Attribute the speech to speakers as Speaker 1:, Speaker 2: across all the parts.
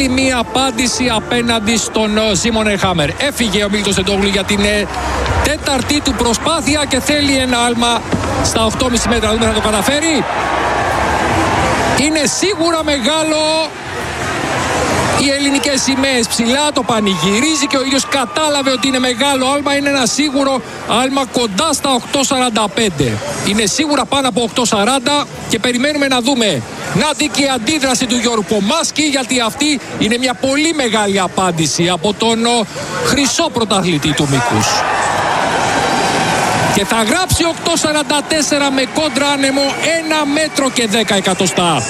Speaker 1: άλλη μία απάντηση απέναντι στον Σίμονε Χάμερ. Έφυγε ο Μίλτος Τεντόγλου για την τέταρτη του προσπάθεια και θέλει ένα άλμα στα 8,5 μέτρα. Δούμε θα το καταφέρει. Είναι σίγουρα μεγάλο. Οι ελληνικές σημαίες ψηλά, το πανηγυρίζει και ο ίδιος κατάλαβε ότι είναι μεγάλο άλμα. Είναι ένα σίγουρο άλμα κοντά στα 8,45. Είναι σίγουρα πάνω από 8,40 και περιμένουμε να δούμε. Να και η αντίδραση του Γιώργου Κομάσκη, γιατί αυτή είναι μια πολύ μεγάλη απάντηση από τον χρυσό πρωταθλητή του μήκους. Και θα γράψει 8,44 με κόντρα άνεμο 1 μέτρο και 10 εκατοστά.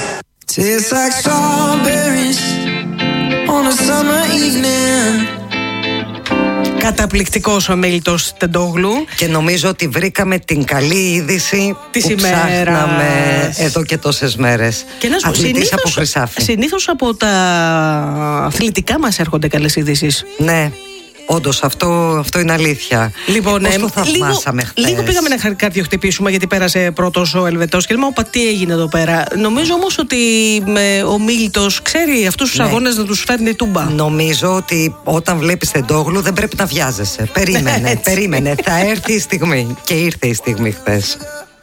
Speaker 2: Καταπληκτικός ο Μίλτος Τεντόγλου.
Speaker 3: Και νομίζω ότι βρήκαμε την καλή είδηση που ψάχναμε εδώ και τόσες μέρες. Αθλητής από Χρυσάφι.
Speaker 2: Συνήθως από τα αθλητικά μας έρχονται καλές ειδήσεις.
Speaker 3: Ναι. Όντως, αυτό είναι αλήθεια.
Speaker 2: Λοιπόν,
Speaker 3: πώς το θαυμάσαμε χθες.
Speaker 2: Λίγο πήγαμε να κάποιο χτυπήσουμε, γιατί πέρασε πρώτος ο Ελβετός και λέμε, όπα, τι έγινε εδώ πέρα. Νομίζω όμως ότι ο Μίλτος ξέρει αυτούς τους αγώνες να τους φέρνει τούμπα.
Speaker 3: Νομίζω ότι όταν βλέπεις Τεντόγλου δεν πρέπει να βιάζεσαι. Περίμενε. Θα έρθει η στιγμή. Και ήρθε η στιγμή χθες.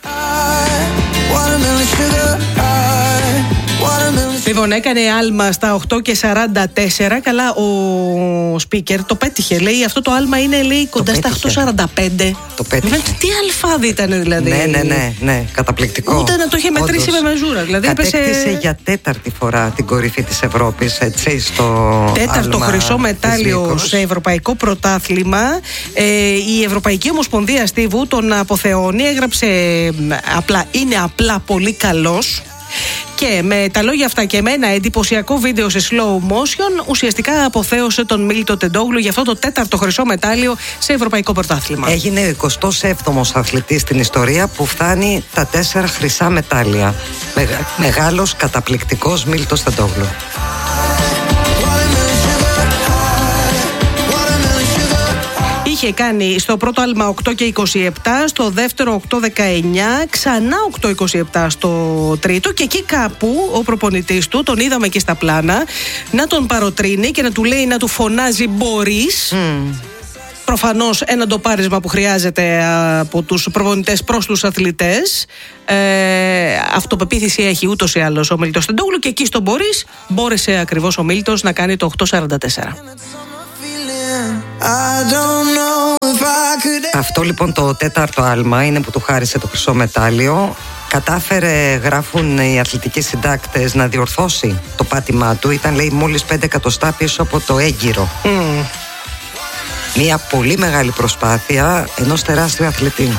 Speaker 2: Λοιπόν, έκανε άλμα στα 8,44. Καλά, ο speaker το πέτυχε. Λέει, αυτό το άλμα είναι, λέει, κοντά στα 8,45.
Speaker 3: Το πέτυχε.
Speaker 2: Τι αλφάδι ήταν, δηλαδή.
Speaker 3: Ναι, καταπληκτικό.
Speaker 2: Ούτε να το είχε μετρήσει με μεζούρα. Δηλαδή,
Speaker 3: κατέκτησε για τέταρτη φορά την κορυφή της Ευρώπης, έτσι, στο
Speaker 2: τέταρτο χρυσό μετάλλιο σε ευρωπαϊκό πρωτάθλημα. Η Ευρωπαϊκή Ομοσπονδία Στίβου τον αποθεώνει. Έγραψε είναι απλά πολύ καλός. Και με τα λόγια αυτά και με ένα εντυπωσιακό βίντεο σε slow motion, ουσιαστικά αποθέωσε τον Μίλτο Τεντόγλου για αυτό το τέταρτο χρυσό μετάλλιο σε ευρωπαϊκό πρωτάθλημα.
Speaker 3: Έγινε ο 27ος αθλητής στην ιστορία που φτάνει τα 4 χρυσά μετάλλια. Μεγάλος, καταπληκτικός Μίλτος Τεντόγλου.
Speaker 2: Είχε κάνει στο πρώτο άλμα 8,27, στο δεύτερο 8,19, ξανά 8,27 στο τρίτο, και εκεί κάπου ο προπονητής του, τον είδαμε και στα πλάνα, να τον παροτρύνει και να του λέει, να του φωνάζει μπορείς. Προφανώς ένα ντοπάρισμα που χρειάζεται από τους προπονητές προς τους αθλητές. Αυτοπεποίθηση έχει ούτως ή άλλως ο Μίλτος Τεντόγλου, και εκεί στο μπορείς μπόρεσε ακριβώς ο Μίλτος να κάνει το 8,44.
Speaker 3: Αυτό λοιπόν το τέταρτο άλμα είναι που του χάρισε το χρυσό μετάλλιο. Κατάφερε, γράφουν οι αθλητικοί συντάκτες, να διορθώσει το πάτημά του. Ήταν, λέει, μόλις 5 εκατοστά πίσω από το έγκυρο. Μια πολύ μεγάλη προσπάθεια ενός τεράστιου αθλητή.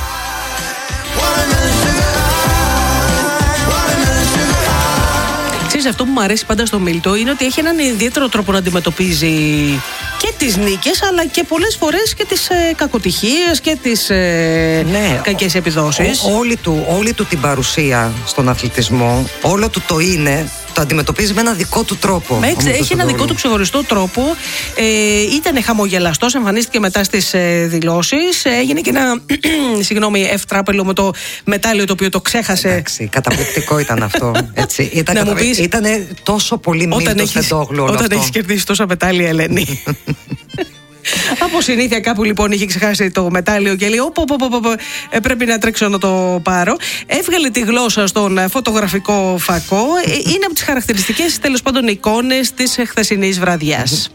Speaker 2: Αυτό που μου αρέσει πάντα στο Μίλτο είναι ότι έχει έναν ιδιαίτερο τρόπο να αντιμετωπίζει και τις νίκες, αλλά και πολλές φορές και τις κακοτυχίες και τις κακές επιδόσεις.
Speaker 3: Όλη του την παρουσία στον αθλητισμό, όλο του το είναι, το αντιμετωπίζει με ένα δικό του τρόπο.
Speaker 2: Έχει ένα δικό του ξεχωριστό τρόπο. Ήταν χαμογελαστός, εμφανίστηκε μετά στις δηλώσεις. Έγινε και ένα ευτράπελο με το μετάλλιο, το οποίο το ξέχασε.
Speaker 3: Εντάξει, καταπληκτικό ήταν αυτό. Ήταν τόσο πολύ Μίλτος Τεντόγλου όλο αυτό.
Speaker 2: Όταν έχεις κερδίσει τόσα μετάλλια, Ελένη. Από συνήθεια κάπου λοιπόν είχε ξεχάσει το μετάλλιο και λέει πρέπει να τρέξω να το πάρω. Έβγαλε τη γλώσσα στον φωτογραφικό φακό. Είναι από τις χαρακτηριστικές, τέλος πάντων, εικόνες της χθεσινής βραδιάς.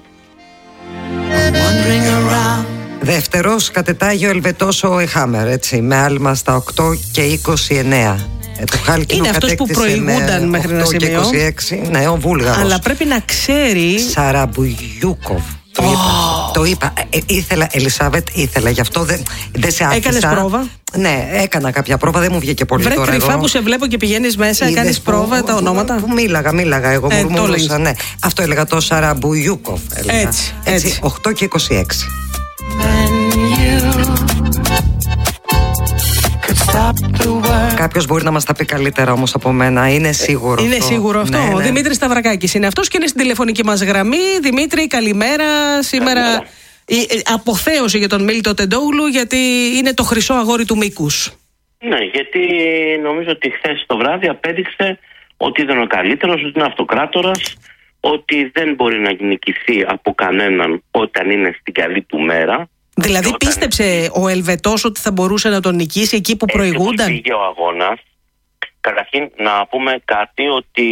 Speaker 3: Δεύτερος κατετάγει ο Ελβετός ο Χάμερ, έτσι, με άλμα στα 8,29.
Speaker 2: Είναι αυτός που προηγούνταν μέχρι ένα σημείο.
Speaker 3: 8,26, ναι, ο Βούλγαρος.
Speaker 2: Αλλά πρέπει να ξέρει.
Speaker 3: Σαραμπουγιούκοβ. Το είπα. Ελισάβετ, ήθελα. Γι' αυτό δεν σε άφησα.
Speaker 2: Έκανες πρόβα?
Speaker 3: Ναι, έκανα κάποια πρόβα. Δεν μου βγήκε πολύ τώρα.
Speaker 2: Βρε κρυφά που σε βλέπω και πηγαίνεις μέσα, κάνεις πρόβα τα ονόματα.
Speaker 3: Που μίλαγα. Εγώ μουρμούρωσα. Ναι. Αυτό έλεγα, το Σαραμπουγιούκοβ. Έτσι. 8,26. Κάποιος μπορεί να μας τα πει καλύτερα όμως από μένα. Είναι σίγουρο αυτό.
Speaker 2: Είναι σίγουρο αυτό. Ναι. Ο Δημήτρης Σταυρακάκης είναι αυτός και είναι στην τηλεφωνική μας γραμμή. Δημήτρη, καλημέρα. Σήμερα η αποθέωση για τον Μίλτο Τεντόγλου, γιατί είναι το χρυσό αγόρι του μήκους.
Speaker 4: Ναι, γιατί νομίζω ότι χθες το βράδυ απέδειξε ότι ήταν ο καλύτερος, ότι είναι αυτοκράτορας, ότι δεν μπορεί να νικηθεί από κανέναν όταν είναι στην καλή του μέρα.
Speaker 2: Δηλαδή πίστεψε ο Ελβετός ότι θα μπορούσε να τον νικήσει εκεί που προηγούνταν?
Speaker 4: Πήγε ο αγώνας. Καταρχήν να πούμε κάτι, ότι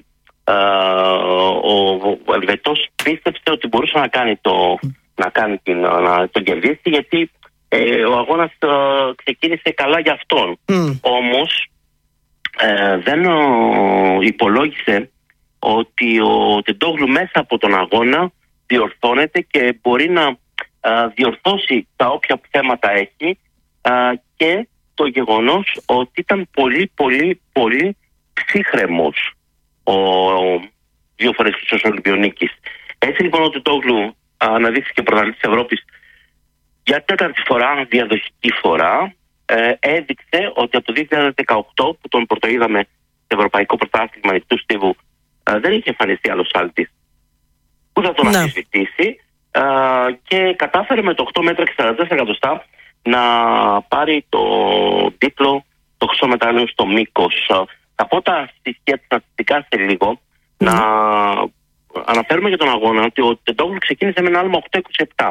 Speaker 4: ο Ελβετός πίστεψε ότι μπορούσε να κάνει να τον κερδίσει, γιατί ο αγώνας ξεκίνησε καλά για αυτόν. Όμως δεν υπολόγισε ότι ο Τεντόγλου μέσα από τον αγώνα διορθώνεται και μπορεί να διορθώσει τα όποια θέματα έχει, και το γεγονός ότι ήταν πολύ ψύχρεμος ο 2 φορές χρυσός Ολυμπιονίκης. Έτσι λοιπόν ο Τεντόγλου αναδείχθηκε πρωταθλητής της Ευρώπης για 4η φορά, διαδοχική φορά. Έδειξε ότι από το 2018 που τον πρωτοείδαμε στο Ευρωπαϊκό Πρωτάθλημα Ανοιχτού Στίβου, δεν είχε εμφανιστεί άλλος άλτης που θα τον αμφισβητήσει, και κατάφερε με το 8 μέτρα και 44 εκατοστά να πάρει το τίτλο, το χρυσό μετάλλιο στο μήκος. Θα πω τα στοιχεία στατιστικά σε λίγο. Να αναφέρουμε για τον αγώνα ότι ο Τεντόγλου ξεκίνησε με ένα άλμα 8-27.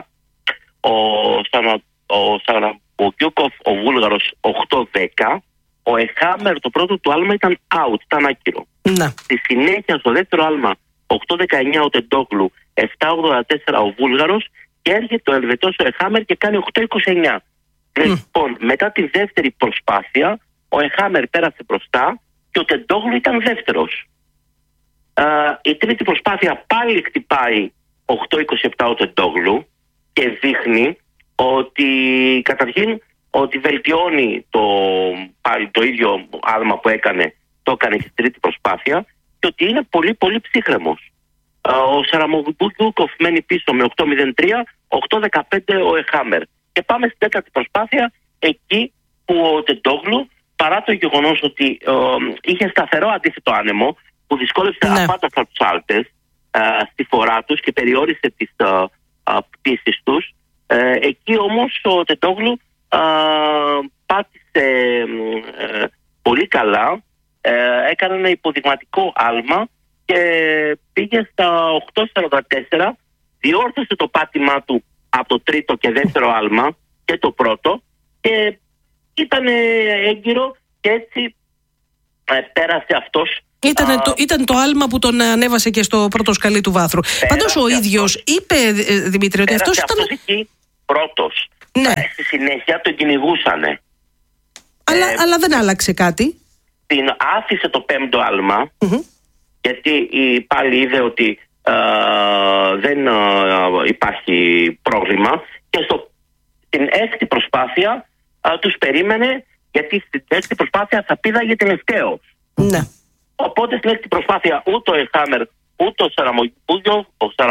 Speaker 4: Ο Σαραμπογιούκοφ, ο Βούλγαρος, 8-10. Ο Εχάμερ το πρώτο του άλμα ήταν out, ήταν άκυρο. Στη συνέχεια στο δεύτερο άλμα 8-19 ο Τεντόγλου, 7-84 ο Βούλγαρος, και έρχεται ο Ελβετός ο Εχάμερ και κάνει 8-29. Λοιπόν, μετά τη δεύτερη προσπάθεια ο Εχάμερ πέρασε μπροστά και ο Τεντόγλου ήταν δεύτερος. Η τρίτη προσπάθεια πάλι χτυπάει 8-27 ο Τεντόγλου και δείχνει ότι καταρχήν ότι βελτιώνει πάλι το ίδιο άλμα που το έκανε και στην τρίτη προσπάθεια, και ότι είναι πολύ ψύχρεμος. Ο Σαραμογιούκοφ μένει πίσω με 8-03, 8-15 ο Εχάμερ. Και πάμε στην τέταρτη προσπάθεια, εκεί που ο Τεντόγλου, παρά το γεγονός ότι είχε σταθερό αντίθετο άνεμο που δυσκόλεψε απάταστα τους άλτες στη φορά τους και περιόρισε τις πτήσεις τους, εκεί όμως ο Τεντόγλου πάτησε πολύ καλά, έκανε ένα υποδειγματικό άλμα και πήγε στα 8.44, διόρθωσε το πάτημά του από το τρίτο και δεύτερο άλμα και το πρώτο, και ήταν έγκυρο, και έτσι πέρασε αυτός.
Speaker 2: Ήταν το άλμα που τον ανέβασε και στο πρώτο σκαλί του βάθρου. Πάντως ο ίδιος είπε, Δημήτρη, ότι αυτός ήταν
Speaker 4: εκεί πρώτος.
Speaker 2: Ναι.
Speaker 4: Στη συνέχεια τον κυνηγούσανε.
Speaker 2: Αλλά δεν άλλαξε κάτι.
Speaker 4: Την άφησε το πέμπτο άλμα, γιατί πάλι είδε ότι δεν υπάρχει πρόβλημα, και στην έκτη προσπάθεια τους περίμενε, γιατί στην έκτη προσπάθεια θα πήδαγε τελευταίος.
Speaker 2: Ναι.
Speaker 4: Οπότε στην έκτη προσπάθεια ούτε ο Εχάμερ ούτε ο Σαραμογιούκοφ,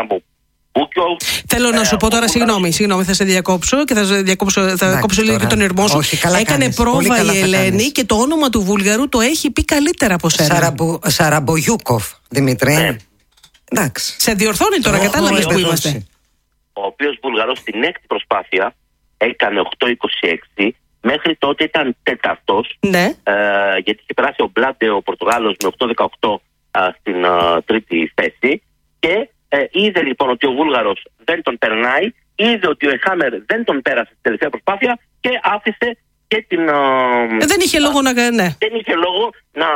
Speaker 2: θέλω να σου πω τώρα, συγγνώμη, θα σε διακόψω και θα κόψω λίγο και τον ηρμό σου. Έκανε πρόβα η Ελένη και το όνομα του Βούλγαρου το έχει πει καλύτερα από σένα.
Speaker 3: Σαραμπογιούκοφ, Δημήτρη. Εντάξει.
Speaker 2: Σε διορθώνει τώρα, κατάλαβες που είμαστε.
Speaker 4: Ο οποίος Βούλγαρος στην έκτη προσπάθεια έκανε 8-26. Μέχρι τότε ήταν τέταρτος.
Speaker 2: Ναι.
Speaker 4: Γιατί είχε περάσει ο Μπλάντε, ο Πορτογάλος, με 8-18 στην τρίτη θέση. Και είδε λοιπόν ότι ο Βούλγαρος δεν τον περνάει, είδε ότι ο Εχάμερ δεν τον πέρασε στην τελευταία προσπάθεια και άφησε και την.
Speaker 2: Δεν είχε λόγο να κάνει. Ναι.
Speaker 4: Δεν είχε λόγο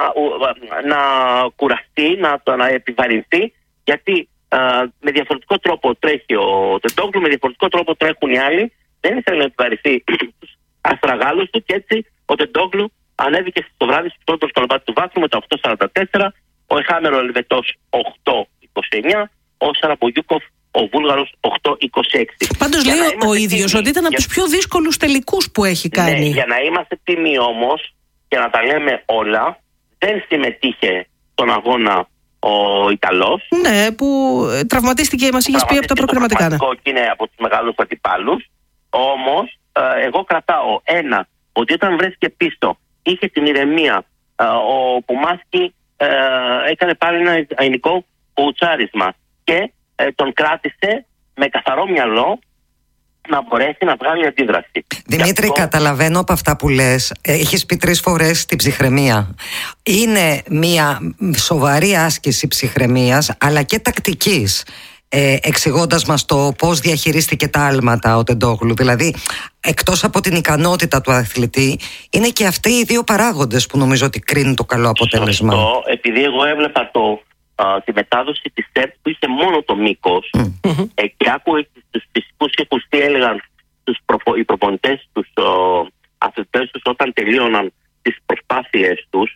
Speaker 4: να κουραστεί, να επιβαρυνθεί, γιατί με διαφορετικό τρόπο τρέχει ο Τεντόγλου, με διαφορετικό τρόπο τρέχουν οι άλλοι. Δεν ήθελε να επιβαρυνθεί τους αστραγάλους του, και έτσι ο Τεντόγλου ανέβηκε στο βράδυ στο πρώτο σκαλοπάτι του βάθρου με τα 8.44, ο Εχάμερ ο Ελβετός 8.29, ο Σαραμπογιούκοφ ο Βούλγαρος 8.26.
Speaker 2: Πάντως λέει ο ίδιος ότι ήταν από τους πιο δύσκολους τελικούς που έχει κάνει.
Speaker 4: Ναι, για να είμαστε τίμοι όμως και να τα λέμε όλα, δεν συμμετείχε στον αγώνα ο Ιταλός.
Speaker 2: Ναι, που τραυματίστηκε, μας είχες πει, από τα προκριματικά.
Speaker 4: Και είναι από τους μεγάλους αντιπάλους. Όμως εγώ κρατάω ότι όταν βρέθηκε πίσω είχε την ηρεμία. Ο Πουμάσκι έκανε πάλι ένα αηνικό κουτσάρισμα και τον κράτησε με καθαρό μυαλό να μπορέσει να βγάλει αντίδραση.
Speaker 3: Δημήτρη, αυτό... καταλαβαίνω από αυτά που λες. Έχεις πει 3 φορές την ψυχραιμία. Είναι μια σοβαρή άσκηση ψυχραιμίας, αλλά και τακτικής. Εξηγώντας μας το πώς διαχειρίστηκε τα άλματα ο Τεντόγλου. Δηλαδή, εκτός από την ικανότητα του αθλητή, είναι και αυτοί οι 2 παράγοντες που νομίζω ότι κρίνουν το καλό αποτέλεσμα.
Speaker 4: Σωστό, επειδή εγώ έβλεπα τη μετάδοση της ΣΕΡΤ που είχε μόνο το μήκος και άκουγα τους φυσικούς ήχους τι έλεγαν οι προπονητές τους, αθλητές τους όταν τελείωναν τις προσπάθειες τους.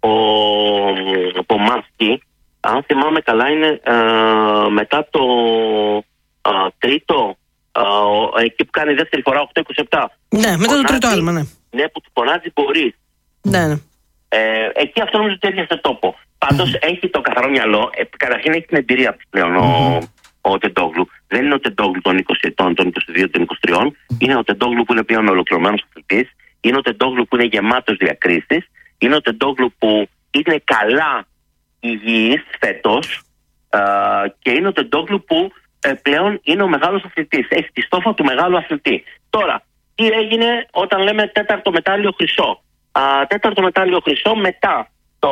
Speaker 4: Ο Μάσκι, αν θυμάμαι καλά, είναι μετά το τρίτο, εκεί που κάνει δεύτερη φορά 8-27.
Speaker 2: Ναι, μετά το τρίτο άλμα, ναι.
Speaker 4: Ναι, που του φωνάζει μπορείς.
Speaker 2: Ναι.
Speaker 4: Εκεί αυτό νομίζω ότι έπιασε τόπο. Πάντως έχει το καθαρό μυαλό. Καταρχήν έχει την εμπειρία πλέον ο Τεντόγλου. Δεν είναι ο Τεντόγλου των 20 ετών, των 22, των 23. Είναι ο Τεντόγλου που είναι πλέον ολοκληρωμένος αθλητής. Είναι ο Τεντόγλου που είναι γεμάτος διακρίσεις. Είναι ο Τεντόγλου που είναι καλά υγιής φέτος. Και είναι ο Τεντόγλου που πλέον είναι ο μεγάλος αθλητής. Έχει τη στόφα του μεγάλου αθλητή. Τώρα, τι έγινε όταν λέμε 4ο μετάλλιο χρυσό? 4ο μετάλλιο χρυσό μετά το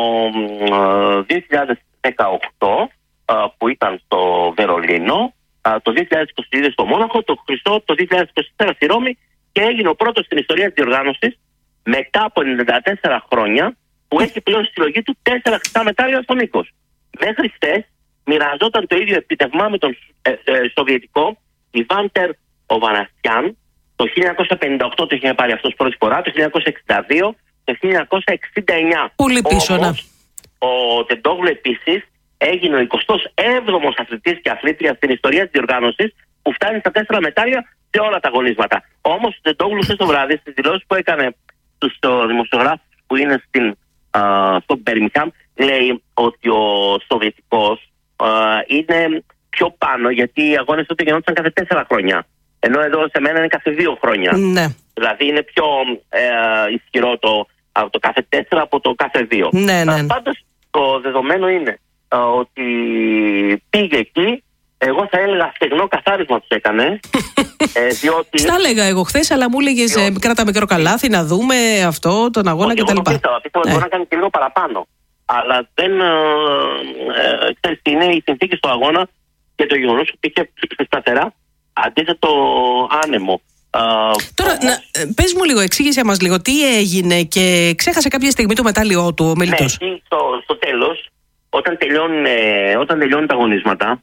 Speaker 4: 2018 που ήταν στο Βερολίνο, το 2022 στο Μόναχο, το χρυσό το 2024 στη Ρώμη, και έγινε ο πρώτος στην ιστορία της διοργάνωσης μετά από 94 χρόνια που έχει πλέον στη συλλογή του 4 χρυσά μετάλλια στο μήκος. Μέχρι χθες μοιραζόταν το ίδιο επίτευγμα με τον Σοβιετικό Ιβάντερ Οβαναστιάν. Το 1958 το είχε πάρει αυτός πρώτη φορά, το 1962, το 1969.
Speaker 2: Πολύ πίσω, ναι.
Speaker 4: Ο Τεντόγλου επίσης έγινε ο 27ος αθλητής και αθλήτρια στην ιστορία της διοργάνωσης που φτάνει στα 4 μετάλλια σε όλα τα αγωνίσματα. Όμως ο Τεντόγλου χθες το βράδυ, στις δηλώσεις που έκανε στους δημοσιογράφους που είναι στο Μπέρμιγχαμ, λέει ότι ο Σοβιετικός είναι πιο πάνω, γιατί οι αγώνες τότε γινόντουσαν κάθε 4 χρόνια. Ενώ εδώ σε μένα είναι κάθε 2 χρόνια.
Speaker 2: Ναι.
Speaker 4: Δηλαδή είναι πιο ισχυρό το κάθε 4 από το κάθε 2.
Speaker 2: Ναι.
Speaker 4: Πάντως το δεδομένο είναι ότι πήγε εκεί. Εγώ θα έλεγα στεγνό καθάρισμα τους έκανε. Διότι... Στα
Speaker 2: έλεγα εγώ χθες, αλλά μου έλεγες κράτα μικρό καλάθι να δούμε αυτό, τον αγώνα κτλ.
Speaker 4: Πίστευα ότι μπορεί να κάνει και λίγο παραπάνω. Αλλά δεν ξέρεις τι είναι οι συνθήκες του αγώνα και το γεγονός ότι είχε σταθερά αντίθετο άνεμο.
Speaker 2: Τώρα, πες μου λίγο, εξήγησε μας λίγο τι έγινε και ξέχασε κάποια στιγμή το μετάλλιό του ο Μελιτός.
Speaker 4: Ναι, στο τέλος, όταν τελειώνουν τα αγωνίσματα,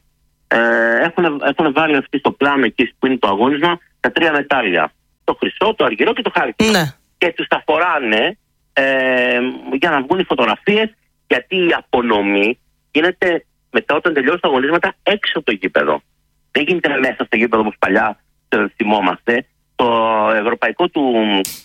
Speaker 4: έχουν βάλει αυτοί στο πλάνο εκεί που είναι το αγώνισμα τα 3 μετάλλια. Το χρυσό, το αργυρό και το χάλκινο.
Speaker 2: Ναι.
Speaker 4: Και τους τα φοράνε για να βγουν οι φωτογραφίες, γιατί η απονομή γίνεται μετά όταν τελειώσουν τα αγωνίσματα έξω από το γήπεδο. Δεν γίνεται μέσα στο γήπεδο όπως παλιά θυμόμαστε. Το ευρωπαϊκό του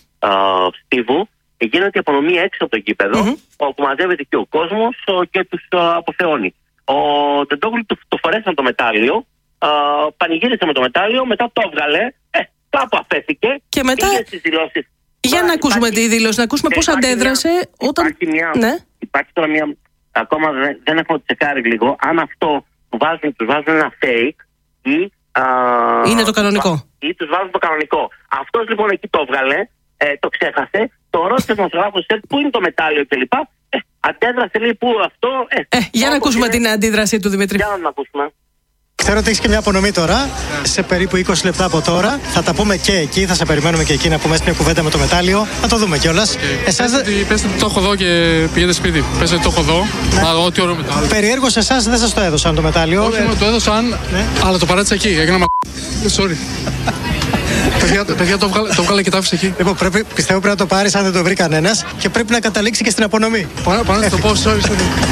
Speaker 4: στίβου γίνεται η απονομή έξω από το γήπεδο, όπου μαζεύεται και ο κόσμος και τους αποθεώνει. Ο Τεντόγλου το φορέσαν το μετάλλιο, πανηγύρισε με το μετάλλιο, μετά το έβγαλε, κάπου αφέθηκε
Speaker 2: και μετά...
Speaker 4: στις δηλώσεις.
Speaker 2: Για να ακούσουμε τη δήλωση, να ακούσουμε πώς αντέδρασε όταν...
Speaker 4: Υπάρχει τώρα μια... Ακόμα δεν έχω τσεκάρει λίγο αν αυτό που τους βάζουν ένα fake ή...
Speaker 2: είναι το κανονικό.
Speaker 4: Ή τους βάζουν το κανονικό. Αυτός λοιπόν εκεί το έβγαλε, το ξέχασε, το ρώτησε τον δημοσιογράφο πού είναι το μετάλλιο κλπ. Αντέδρασε, λέει, πού αυτό.
Speaker 2: Για να ακούσουμε την αντίδραση του Δημήτρη.
Speaker 4: Για να την ακούσουμε.
Speaker 5: Ξέρω ότι έχεις και μια απονομή τώρα, σε περίπου 20 λεπτά από τώρα. Θα τα πούμε και εκεί, θα σε περιμένουμε και εκεί να πούμε μια κουβέντα με το μετάλλιο. Θα το δούμε κιόλας.
Speaker 6: Πες ότι το έχω εδώ και πηγαίνετε σπίτι. Πες ότι το έχω εδώ. Ό,τι ωραίο μετάλλιο.
Speaker 5: Περιέργως εσάς δεν σας το έδωσαν το μετάλλιο.
Speaker 6: Όχι, μου το έδωσαν, αλλά το παράτησα εκεί. Έγινα sorry. Παιδιά, το βγάλε και το άφησε εκεί.
Speaker 5: Λοιπόν, πιστεύω πρέπει να το πάρεις αν δεν το βρει κανένας και πρέπει να καταλήξει και στην απονομή.
Speaker 6: Πάνω να το πω, sorry.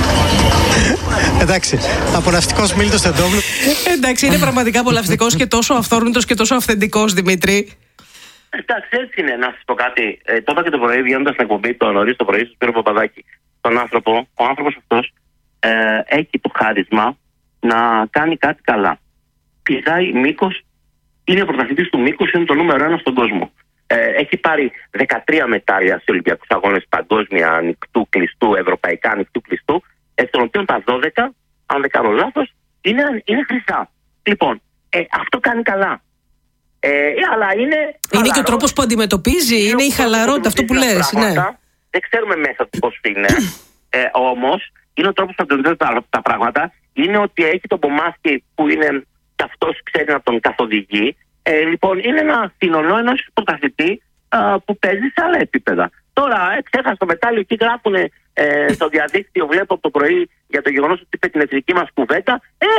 Speaker 5: Εντάξει, απολαυστικός Μίλτος Τεντόγλου.
Speaker 2: Εντάξει, είναι πραγματικά απολαυστικός και τόσο αυθόρμητος και τόσο αυθεντικός, Δημήτρη.
Speaker 4: Εντάξει, έτσι είναι. Να σας πω κάτι. Το είπα και το πρωί, βγαίνοντας στην εκπομπή το νωρίς το πρωί, στον Σπύρο Παπαδάκη. Ο άνθρωπος αυτός έχει το χάρισμα να κάνει κάτι καλά. Πηδάει μήκος, είναι ο πρωταθλητής του μήκους, είναι το νούμερο 1 στον κόσμο. Έχει πάρει 13 μετάλλια σε Ολυμπιακούς Αγώνες παγκόσμια ανοιχτού κλειστού, ευρωπαϊκά ανοιχτού κλειστού, εκ των οποίων τα 12, αν δεν κάνω λάθος, είναι χρυσά. Λοιπόν, αυτό κάνει καλά. Αλλά είναι.
Speaker 2: Είναι και ο τρόπος που αντιμετωπίζει, είναι η χαλαρότητα, αυτό που λες. Ναι.
Speaker 4: Δεν ξέρουμε μέσα του πώς είναι. Όμως είναι ο τρόπος που αντιμετωπίζει τα πράγματα. Είναι ότι έχει τον Πομάσκι που είναι και αυτός ξέρει να τον καθοδηγεί. Λοιπόν, είναι ένα συνολό ενός πρωταθλητή που παίζει σε άλλα επίπεδα. Τώρα ξέχασα το μετάλλιο, εκεί γράφουν στο διαδίκτυο, βλέπω από το πρωί για το γεγονός ότι είπε την εθνική μας κουβέντα.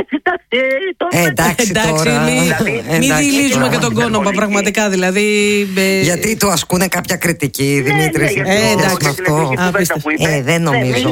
Speaker 3: Εντάξει τώρα.
Speaker 2: Μην δηλίζουμε και τον κόνομα πραγματικά, δηλαδή.
Speaker 3: Γιατί του ασκούνε κάποια κριτική, Δημήτρη.
Speaker 2: Εντάξει,
Speaker 3: αυτό. Δεν νομίζω.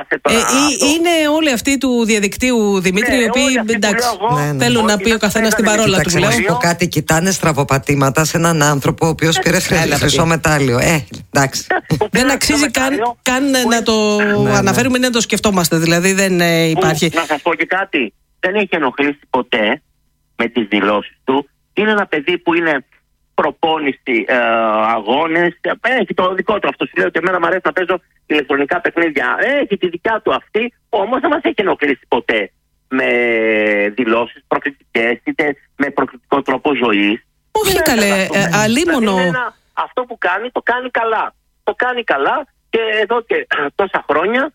Speaker 2: Είναι όλοι αυτοί του διαδικτύου, Δημήτρη, οι οποίοι θέλουν να πει ο καθένας την παρόλα του.
Speaker 3: Να σου πω κάτι, κοιτάνε στραβοπατήματα σε έναν άνθρωπο ο οποίος πήρε χρυσό μετάλλιο. Εντάξει.
Speaker 2: Δεν αξίζει καν να το αναφέρουμε, να το σκεφτόμαστε. Δηλαδή δεν υπάρχει.
Speaker 4: Να σας πω και κάτι. Δεν έχει ενοχλήσει ποτέ με τις δηλώσεις του. Είναι ένα παιδί που είναι προπόνηση, αγώνες. Έχει το δικό του αυτό. Σου λέει ότι εμένα μου αρέσει να παίζω ηλεκτρονικά παιχνίδια. Έχει τη δικιά του αυτή. Όμως δεν μας έχει ενοχλήσει ποτέ με δηλώσεις προκλητικές, είτε με προκλητικό τρόπο ζωής.
Speaker 2: Όχι καλέ, αλίμονο.
Speaker 4: Αυτό που κάνει, το κάνει καλά. Το κάνει καλά και εδώ και τόσα χρόνια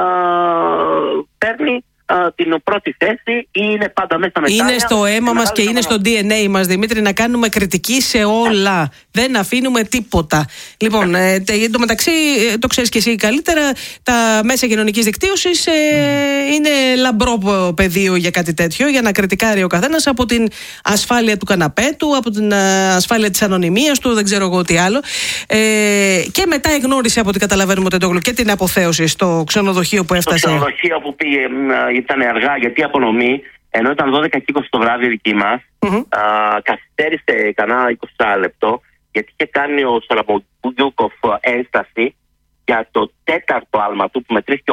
Speaker 4: παίρνει την πρώτη θέση, είναι πάντα μέσα με
Speaker 2: είναι στο αίμα μας και είναι στο DNA μας, Δημήτρη, να κάνουμε κριτική σε όλα. Δεν αφήνουμε τίποτα. Λοιπόν, εν τω μεταξύ, το ξέρεις και εσύ καλύτερα, τα μέσα κοινωνικής δικτύωσης είναι λαμπρό πεδίο για κάτι τέτοιο, για να κριτικάρει ο καθένας, από την ασφάλεια του καναπέ του, από την ασφάλεια της ανωνυμίας του, δεν ξέρω εγώ τι άλλο. Και μετά εγνώρισε, από ό,τι καταλαβαίνουμε, Τεντόγλου, και την αποθέωση στο ξενοδοχείο που έφτασε.
Speaker 4: Στο ξενοδοχείο που πήγε, ήταν αργά, γιατί η απονομή, ενώ ήταν 12 και 20 το βράδυ δική μας, καθυστέρησε κανένα 20 λεπτό, γιατί είχε κάνει ο Σαραμπογιούκοφ ένσταση για το τέταρτο άλμα του που μετρήθηκε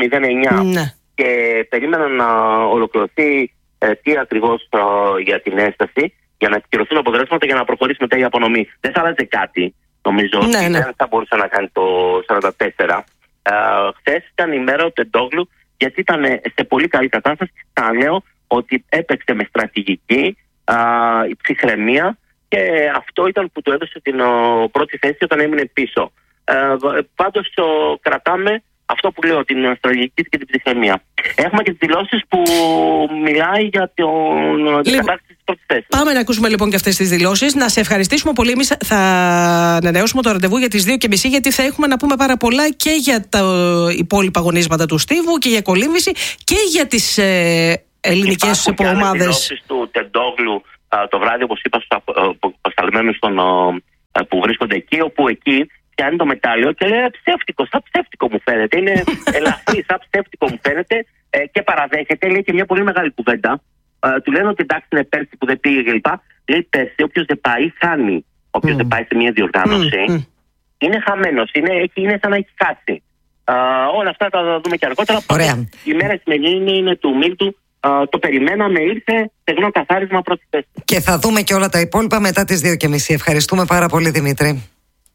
Speaker 4: 8.09 και περίμεναν να ολοκληρωθεί τι ακριβώς για την ένσταση, για να επικυρωθούν αποτελέσματα για να προχωρήσει μετά η απονομή. Δεν θα άλλαζε κάτι, νομίζω, ότι δεν θα μπορούσε να κάνει το 44. Χθες ήταν η μέρα του Τεντόγλου, γιατί ήταν σε πολύ καλή κατάσταση. Θα λέω ότι έπαιξε με στρατηγική, ψυχραιμία, και αυτό ήταν που του έδωσε την πρώτη θέση όταν έμεινε πίσω. Πάντως κρατάμε αυτό που λέω, την στρατηγική και την ψυχραιμία. Έχουμε και τις δηλώσεις που μιλάει για την κατάσταση της πρώτης θέσης.
Speaker 2: Πάμε να ακούσουμε λοιπόν και αυτές τις δηλώσεις. Να σε ευχαριστήσουμε πολύ. Εμείς θα ανανεώσουμε το ραντεβού για τις 2:30, γιατί θα έχουμε να πούμε πάρα πολλά και για τα υπόλοιπα αγωνίσματα του Στίβου και για κολύμβηση και για τις ελληνικές ομάδες.
Speaker 4: Υπάρχουν και δηλώσεις του Τεντόγλου το βράδυ, όπως είπα, στους αποσταλμένους που βρίσκονται εκεί, όπου εκεί πιάνει το μετάλλιο και λέει σαν ψεύτικο μου φαίνεται. Είναι ελαφρύ, σαν ψεύτικο μου φαίνεται, και παραδέχεται. Λέει και μια πολύ μεγάλη κουβέντα. Του λένε ότι εντάξει, είναι πέρσι που δεν πήγε κλπ. Λέει πέρσι, όποιος δεν πάει, χάνει. Όποιος δεν πάει σε μια διοργάνωση, είναι χαμένος. Είναι σαν να έχει χάσει. Όλα αυτά θα τα δούμε και αργότερα.
Speaker 3: Ωραία.
Speaker 4: Η μέρα σημερινή είναι του Μίλτου. Το περιμέναμε, ήρθε στεγνό καθάρισμα πρώτη θέση.
Speaker 3: Και θα δούμε και όλα τα υπόλοιπα μετά τις 2:30. Ευχαριστούμε πάρα πολύ, Δημήτρη.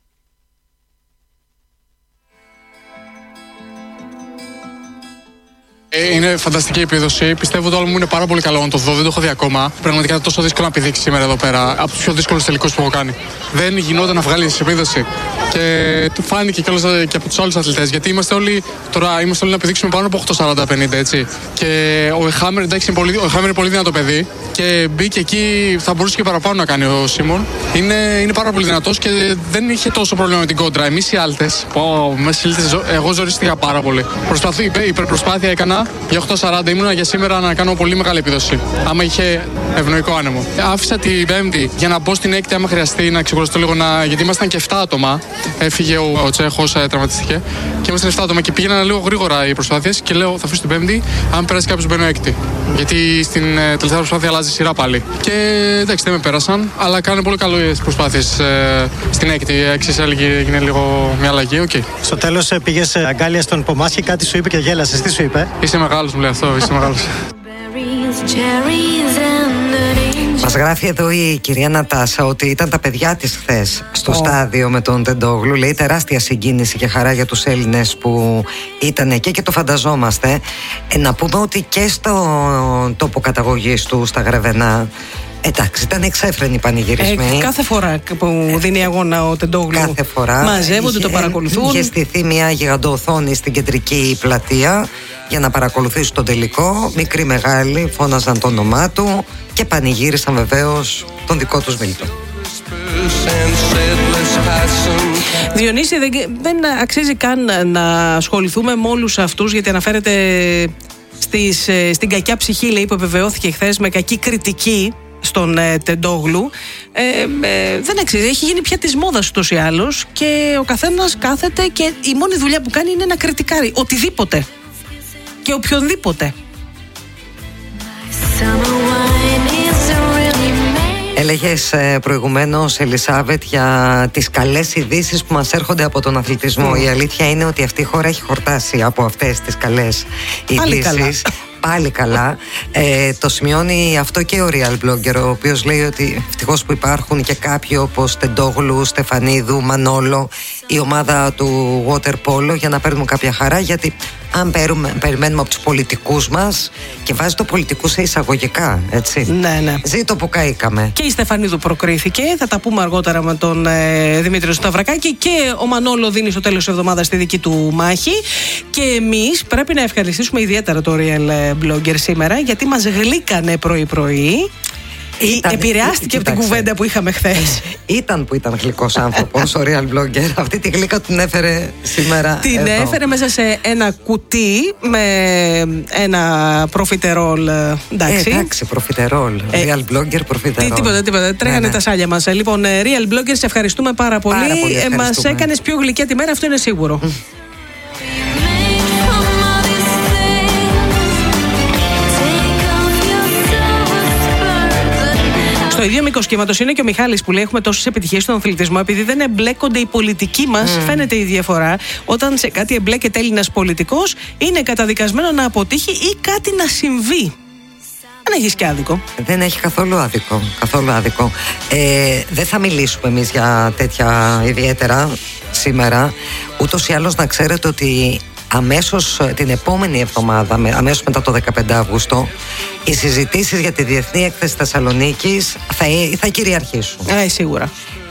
Speaker 6: Είναι φανταστική επίδοση. Πιστεύω το άλλο μου είναι πάρα πολύ καλό να το δω. Δεν το έχω δει ακόμα. Πραγματικά είναι τόσο δύσκολο να πηδήξει σήμερα εδώ πέρα. Από τους πιο δύσκολους τελικούς που έχω κάνει. Δεν γινόταν να βγάλει επίδοση. Και του φάνηκε κιόλας και από τους άλλους αθλητές. Γιατί είμαστε όλοι να πηδήξουμε πάνω από 8,40-50, έτσι. Και ο Εχάμερ, εντάξει, είναι πολύ δυνατό παιδί. Και μπήκε εκεί, θα μπορούσε και παραπάνω να κάνει ο Σίμον. Είναι πάρα πολύ δυνατός και δεν είχε τόσο πρόβλημα με την κόντρα. Εμείς οι Άλτες, εγώ ζορίστηκα πάρα πολύ. Υπερπροσπάθεια έκανα. Για 8,40 ήμουνα για σήμερα να κάνω πολύ μεγάλη επίδοση. Άμα είχε ευνοϊκό άνεμο. Άφησα την Πέμπτη για να μπω στην έκτη, άμα χρειαστεί να ξεκουραστώ λίγο. Γιατί ήμασταν και 7 άτομα. Έφυγε ο Τσέχος, τραυματίστηκε. Και ήμασταν 7 άτομα και πήγαιναν λίγο γρήγορα οι προσπάθειες. Και λέω, θα αφήσω την Πέμπτη. Αν περάσει κάποιος, μπαίνω έκτη. Γιατί στην τελευταία προσπάθεια αλλάζει σειρά πάλι. Και εντάξει, δεν με πέρασαν. Αλλά κάνουν πολύ καλές προσπάθειες στην έκτη. Εξής έγινε λίγο μια αλλαγή. Okay.
Speaker 5: Στο τέλος πήγες αγκάλια στον Πομάσκι, κάτι σου είπε και γέλασες. Τι σου είπε?
Speaker 6: Είσαι μεγάλος, μου λέει αυτό, είσαι μεγάλος.
Speaker 3: Μας γράφει εδώ η κυρία Νατάσα ότι ήταν τα παιδιά της χθες στο στάδιο με τον Τεντόγλου. Λέει τεράστια συγκίνηση και χαρά για τους Έλληνες που ήταν εκεί και το φανταζόμαστε. Να πούμε ότι και στο τόπο καταγωγής του, στα Γρεβενά, Εντάξει, ήταν εξέφρενοι πανηγυρισμοί.
Speaker 2: Κάθε φορά που δίνει αγώνα ο Τεντόγλου,
Speaker 3: κάθε φορά
Speaker 2: μαζεύονται, το παρακολουθούν.
Speaker 3: Είχε στηθεί μια γιγαντοοθόνη στην κεντρική πλατεία για να παρακολουθήσει τον τελικό. Μικροί μεγάλοι φώναζαν το όνομά του και πανηγύρισαν βεβαίως τον δικό τους Μίλτον.
Speaker 2: Διονύση, δεν αξίζει καν να ασχοληθούμε με όλους αυτούς, γιατί αναφέρεται στην κακιά ψυχή, λέει, που επιβεβαιώθηκε χθες με κακή κριτική στον Τεντόγλου. Δεν αξίζει, έχει γίνει πια της μόδας ούτως ή άλλως και ο καθένας κάθεται και η μόνη δουλειά που κάνει είναι να κριτικάρει οτιδήποτε και οποιονδήποτε.
Speaker 3: Έλεγες προηγουμένως, Ελισάβετ, για τις καλές ειδήσεις που μας έρχονται από τον αθλητισμό. Η αλήθεια είναι ότι αυτή η χώρα έχει χορτάσει από αυτές τις καλές ειδήσεις. Πάλι καλά. Το σημειώνει αυτό και ο Real Blogger, ο οποίος λέει ότι ευτυχώς που υπάρχουν και κάποιοι όπως Τεντόγλου, Στεφανίδου, Μανόλο, η ομάδα του Water Polo, για να παίρνουμε κάποια χαρά, γιατί αν περιμένουμε από τους πολιτικούς μας, και βάζει το πολιτικού σε εισαγωγικά, έτσι.
Speaker 2: Ναι.
Speaker 3: Ζήτω που καήκαμε.
Speaker 2: Και η Στεφανίδου προκρίθηκε, θα τα πούμε αργότερα με τον Δημήτριο Σταυρακάκη, και ο Μανόλο δίνει στο τέλος της εβδομάδας τη δική του μάχη. Και εμείς πρέπει να ευχαριστήσουμε ιδιαίτερα το Real Blogger σήμερα, γιατί μας γλύκανε πρωί-πρωί. Επηρεάστηκε από την κουβέντα που είχαμε χθες.
Speaker 3: Ήταν που ήταν γλυκός άνθρωπος ο Real Blogger. Αυτή τη γλύκα την έφερε σήμερα.
Speaker 2: Την έφερε μέσα σε ένα κουτί με ένα προφιτερόλ.
Speaker 3: Εντάξει, προφιτερόλ. Real Blogger, προφιτερόλ.
Speaker 2: Τίποτα. Τρέχανε τα σάλια μας. Λοιπόν, Real Blogger, σε ευχαριστούμε πάρα πολύ. Μας έκανες πιο γλυκιά τη μέρα, αυτό είναι σίγουρο. Στο ίδιο μήκος κύματος είναι και ο Μιχάλης που λέει: έχουμε τόσες επιτυχίες στον αθλητισμό, επειδή δεν εμπλέκονται οι πολιτικοί μας. Φαίνεται η διαφορά. Όταν σε κάτι εμπλέκεται Έλληνας πολιτικός, είναι καταδικασμένο να αποτύχει ή κάτι να συμβεί. Δεν έχεις και άδικο.
Speaker 3: Δεν έχει καθόλου άδικο. Δεν θα μιλήσουμε εμείς για τέτοια ιδιαίτερα σήμερα. Ούτως ή άλλως να ξέρετε ότι αμέσως την επόμενη εβδομάδα, αμέσως μετά το 15 Αύγουστο, οι συζητήσεις για τη Διεθνή Έκθεση Θεσσαλονίκης θα κυριαρχήσουν.
Speaker 2: Σίγουρα.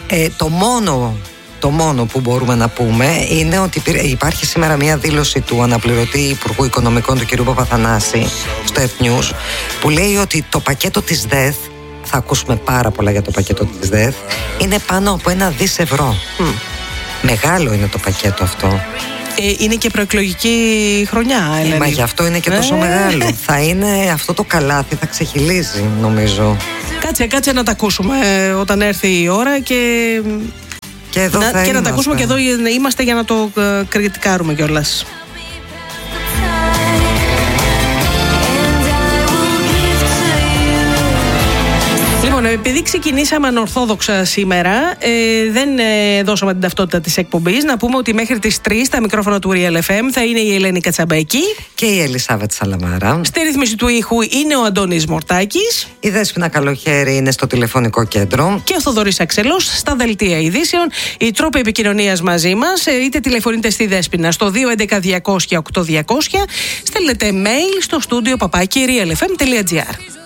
Speaker 3: Το μόνο που μπορούμε να πούμε είναι ότι υπάρχει σήμερα μια δήλωση του αναπληρωτή Υπουργού Οικονομικών, του κ. Παπαθανάση, στο News, που λέει ότι το πακέτο της ΔΕΘ, θα ακούσουμε πάρα πολλά για το πακέτο της ΔΕΘ, είναι πάνω από 1 δις ευρώ. Μεγάλο είναι το πακέτο αυτό.
Speaker 2: Είναι και προεκλογική χρονιά, Ελένη.
Speaker 3: Μα γι' αυτό είναι και τόσο μεγάλο. Θα είναι αυτό το καλάθι, θα ξεχυλίζει, νομίζω.
Speaker 2: Κάτσε να τα ακούσουμε όταν έρθει η ώρα και να τα ακούσουμε, και εδώ είμαστε για να το κριτικάρουμε κιόλας. Λοιπόν, επειδή ξεκινήσαμε ανορθόδοξα σήμερα, δεν δώσαμε την ταυτότητα της εκπομπής. Να πούμε ότι μέχρι τις 3 τα μικρόφωνα του Real FM θα είναι η Ελένη Κατσαμπαϊκή
Speaker 3: και η Ελισάβετ Σαλαμάρα.
Speaker 2: Στη ρύθμιση του ήχου είναι ο Αντώνης Μορτάκης.
Speaker 3: Η Δέσποινα Καλοχέρη είναι στο τηλεφωνικό κέντρο.
Speaker 2: Και ο Θοδωρής Αξελός στα δελτία ειδήσεων. Οι τρόποι επικοινωνίας μαζί μας, είτε τηλεφωνείτε στη Δέσποινα στο 211-200-8200, στέλνετε mail στο studio @realfm.gr.